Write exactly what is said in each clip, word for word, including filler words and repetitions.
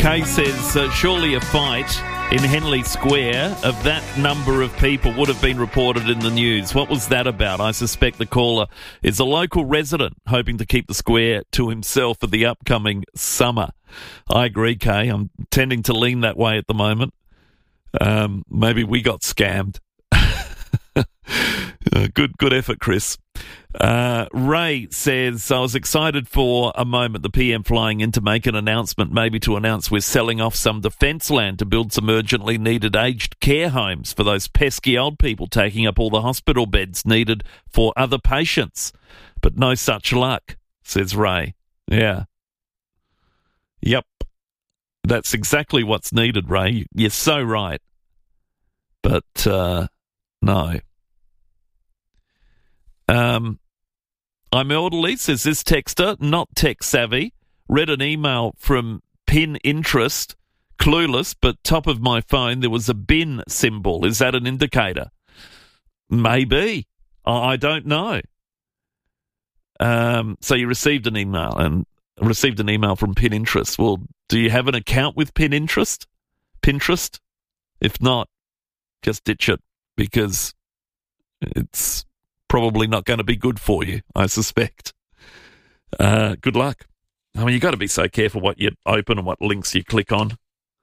Kay says, uh, surely a fight in Henley Square of that number of people would have been reported in the news. What was that about? I suspect the caller is a local resident hoping to keep the square to himself for the upcoming summer. I agree, Kay. I'm tending to lean that way at the moment. Um, maybe we got scammed. uh, good, good effort, Chris. Uh, Ray says, I was excited for a moment, the P M flying in to make an announcement, maybe to announce we're selling off some defence land to build some urgently needed aged care homes for those pesky old people taking up all the hospital beds needed for other patients. But no such luck, says Ray. Yeah. Yep. That's exactly what's needed, Ray. You're so right. But, uh, no. Um, I'm elderly, says this texter, not tech savvy. Read an email from Pin Interest, clueless, but top of my phone there was a bin symbol. Is that an indicator? Maybe. I don't know. Um, so you received an email and received an email from Pin Interest. Well, do you have an account with Pin Interest? Pinterest? If not, just ditch it because it's probably not going to be good for you, I suspect. Uh, good luck. I mean, you've got to be so careful what you open and what links you click on.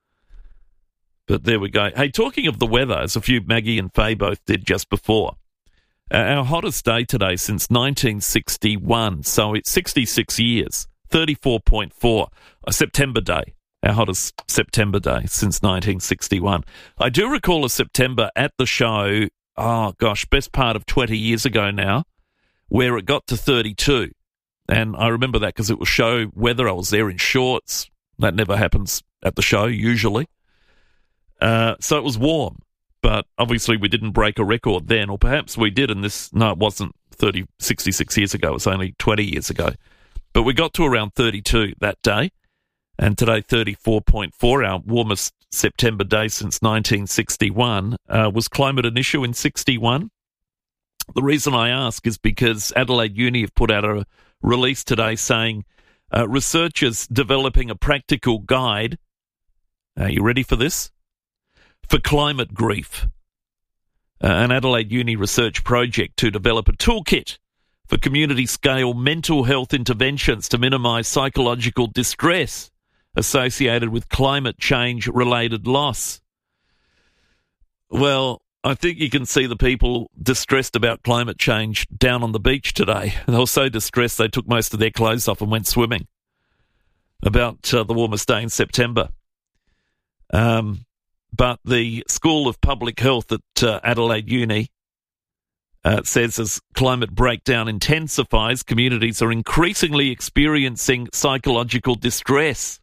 But there we go. Hey, talking of the weather, as a few Maggie and Faye both did just before, uh, our hottest day today since nineteen sixty-one, so it's sixty-six years, thirty-four point four, a September day, our hottest September day since nineteen sixty-one. I do recall a September at the show, oh, gosh, best part of twenty years ago now, where it got to thirty-two. And I remember that because it was show weather. I was there in shorts. That never happens at the show, usually. Uh, so it was warm. But obviously we didn't break a record then, or perhaps we did, and this, no, it wasn't thirty, sixty-six years ago. It was only twenty years ago. But we got to around thirty-two that day. And today, thirty-four point four, our warmest September day since nineteen sixty-one. Uh, was climate an issue in sixty-one? The reason I ask is because Adelaide Uni have put out a release today saying uh, researchers developing a practical guide. Are you ready for this? For climate grief. Uh, an Adelaide Uni research project to develop a toolkit for community-scale mental health interventions to minimise psychological distress associated with climate change-related loss. Well, I think you can see the people distressed about climate change down on the beach today. They were so distressed they took most of their clothes off and went swimming about uh, the warmest day in September. Um, but the School of Public Health at uh, Adelaide Uni uh, says as climate breakdown intensifies, communities are increasingly experiencing psychological distress.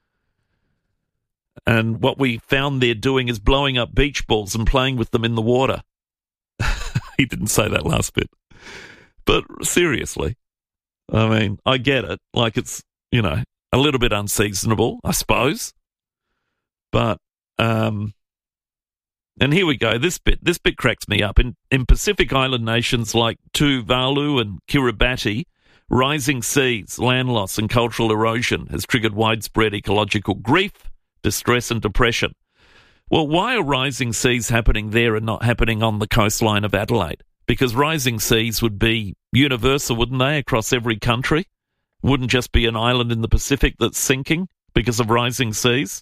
And what we found they're doing is blowing up beach balls and playing with them in the water. He didn't say that last bit. But seriously, I mean, I get it. Like it's, you know, a little bit unseasonable, I suppose. But, um, and here we go. This bit, this bit cracks me up. In, in Pacific Island nations like Tuvalu and Kiribati, rising seas, land loss and cultural erosion has triggered widespread ecological grief, distress and depression. Well, why are rising seas happening there and not happening on the coastline of Adelaide? Because rising seas would be universal, wouldn't they, across every country? Wouldn't just be an island in the Pacific that's sinking because of rising seas?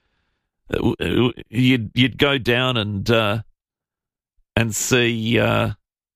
You'd you'd go down and uh, and see uh,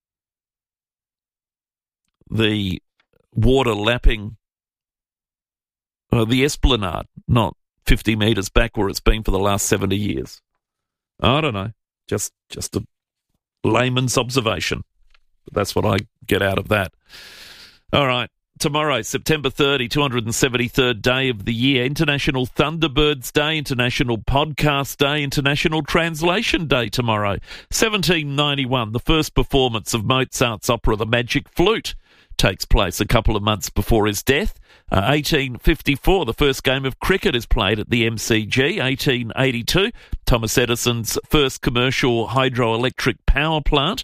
the water lapping uh, the esplanade, not fifty metres back where it's been for the last seventy years. I don't know. Just just a layman's observation. But that's what I get out of that. All right. Tomorrow, September thirtieth, two hundred seventy-third day of the year, International Thunderbirds Day, International Podcast Day, International Translation Day tomorrow. seventeen ninety-one, the first performance of Mozart's opera The Magic Flute takes place a couple of months before his death. Uh, eighteen fifty-four, the first game of cricket is played at the M C G. eighteen eighty-two, Thomas Edison's first commercial hydroelectric power plant,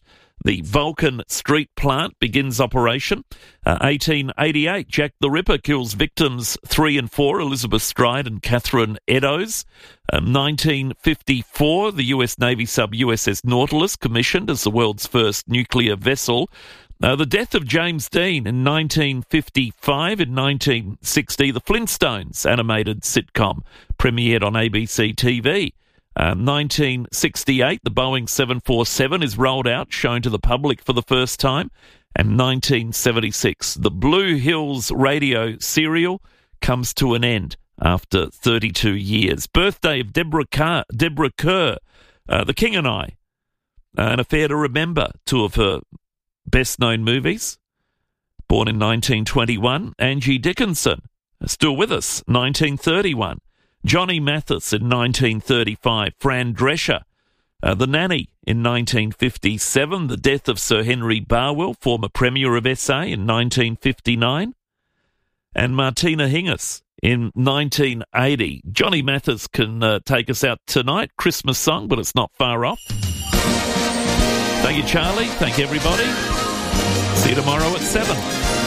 The Vulcan Street plant begins operation. Uh, eighteen eighty-eight, Jack the Ripper kills victims three and four, Elizabeth Stride and Catherine Eddowes. Um, nineteen fifty-four, the U S Navy sub U S S Nautilus commissioned as the world's first nuclear vessel. Uh, the death of James Dean in nineteen fifty-five. In nineteen sixty, the Flintstones animated sitcom premiered on A B C T V. Um, nineteen sixty-eight, the Boeing seven forty-seven is rolled out, shown to the public for the first time. And nineteen seventy-six, the Blue Hills radio serial comes to an end after thirty-two years. Birthday of Deborah Kerr, Deborah Kerr, uh, The King and I, uh, An Affair to Remember, two of her best-known movies. Born in nineteen twenty-one, Angie Dickinson, still with us, nineteen thirty-one. Johnny Mathis in nineteen thirty-five, Fran Drescher, uh, The Nanny in nineteen fifty-seven, the death of Sir Henry Barwell, former Premier of S A, in nineteen fifty-nine, and Martina Hingis in nineteen eighty. Johnny Mathis can uh, take us out tonight, Christmas song, but it's not far off. Thank you, Charlie. Thank you, everybody. See you tomorrow at seven.